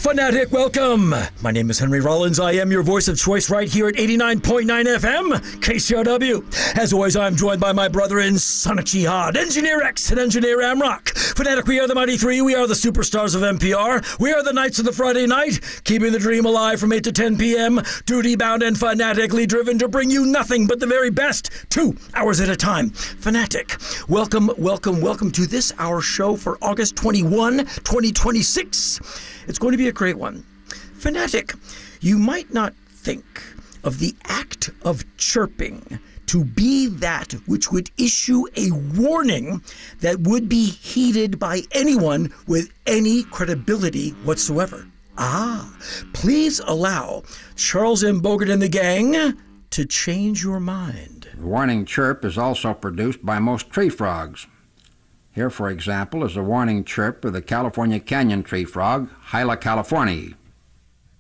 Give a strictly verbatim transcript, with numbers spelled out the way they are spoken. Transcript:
Fanatic, welcome. My name is Henry Rollins. I am your voice of choice right here at eighty-nine point nine F M, K C R W. As always, I'm joined by my brother in Sonic Jihad, Engineer X and Engineer Amrock. Fanatic, we are the Mighty Three. We are the superstars of N P R. We are the Knights of the Friday Night, keeping the dream alive from eight to ten p.m., duty-bound and fanatically driven to bring you nothing but the very best, two hours at a time. Fanatic, welcome, welcome, welcome to this, our show for August twenty-first, twenty twenty-six. It's going to be a great one. Fanatic, you might not think of the act of chirping to be that which would issue a warning that would be heeded by anyone with any credibility whatsoever. Ah, please allow Charles M. Bogart and the gang to change your mind. The warning chirp is also produced by most tree frogs. Here, for example, is a warning chirp of the California canyon tree frog, Hyla californiae.